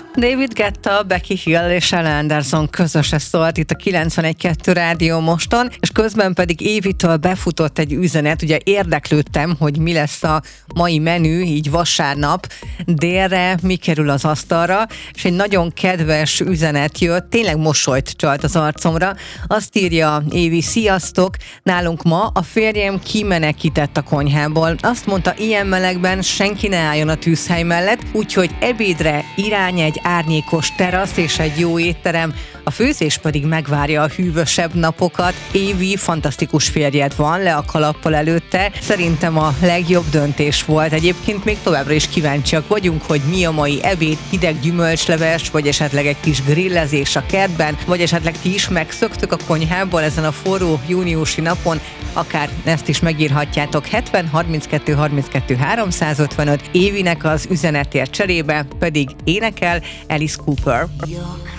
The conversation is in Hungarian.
David Guetta, Becky Hill és Ellen Anderson közösen szólt itt a 91.2 Rádió Moston, és közben pedig Évitől befutott egy üzenet, ugye érdeklődtem, hogy mi lesz a mai menü, így vasárnap, délre mi kerül az asztalra, és egy nagyon kedves üzenet jött, tényleg mosolyt csalt az arcomra. Azt írja Évi: sziasztok, nálunk ma a férjem kimenekített a konyhából. Azt mondta, ilyen melegben senki ne álljon a tűzhely mellett, úgyhogy ebédre irány egy árnyékos terasz és egy jó étterem, a főzés pedig megvárja a hűvösebb napokat. Évi, fantasztikus férjed van, le a kalappal előtte. Szerintem a legjobb döntés volt. Egyébként még továbbra is kíváncsiak vagyunk, hogy mi a mai ebéd, hideg gyümölcsleves, vagy esetleg egy kis grillezés a kertben, vagy esetleg ti is megszöktök a konyhából ezen a forró júniusi napon, akár ezt is megírhatjátok 70 32 32 355, Évinek az üzenetért cserébe pedig énekel Alice Cooper.